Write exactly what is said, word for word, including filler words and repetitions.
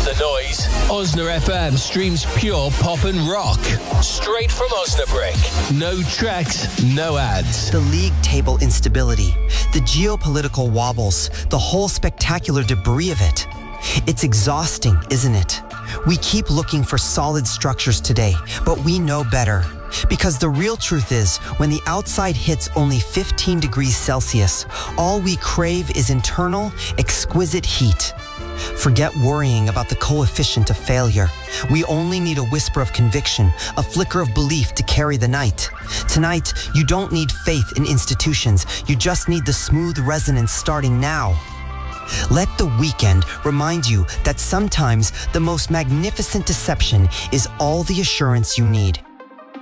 the noise. Osna F M streams pure pop and rock. Straight from Osnabrück. No tracks, no ads. The league table instability, the geopolitical wobbles, the whole spectacular debris of it. It's exhausting, isn't it? We keep looking for solid structures today, but we know better. Because the real truth is, when the outside hits only fifteen degrees Celsius, all we crave is internal, exquisite heat. Forget worrying about the coefficient of failure. We only need a whisper of conviction, a flicker of belief to carry the night. Tonight, you don't need faith in institutions. You just need the smooth resonance starting now. Let the weekend remind you that sometimes the most magnificent deception is all the assurance you need.